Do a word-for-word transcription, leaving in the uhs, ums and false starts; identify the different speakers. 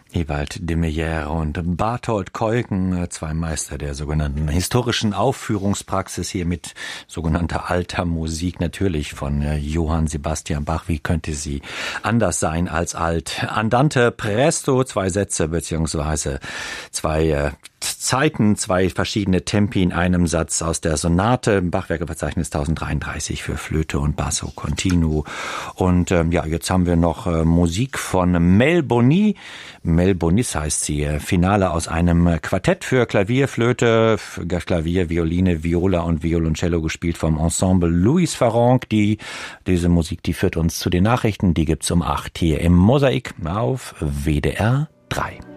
Speaker 1: Ewald de Meijer und Barthold Keuken, zwei Meister der sogenannten historischen Aufführungspraxis, hier mit sogenannter alter Musik, natürlich von Johann Sebastian Bach. Wie könnte sie anders sein als alt? Andante presto, zwei Sätze beziehungsweise zwei Zeiten, zwei verschiedene Tempi in einem Satz aus der Sonate, Bachwerkeverzeichnis tausenddreiunddreißig für Flöte und Basso Continuo. Und ähm, ja, jetzt haben wir noch äh, Musik von Mel Bonis. Mel Bonis heißt sie, äh, Finale aus einem Quartett für Klavier, Flöte, Klavier, Violine, Viola und Violoncello, gespielt vom Ensemble Louis Farrenc. Die, diese Musik, die führt uns zu den Nachrichten, die gibt's um acht hier im Mosaik auf W D R drei.